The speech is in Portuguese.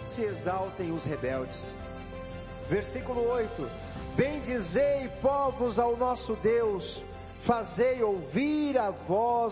se exaltem os rebeldes. Versículo 8: bendizei povos ao nosso Deus, fazei ouvir a voz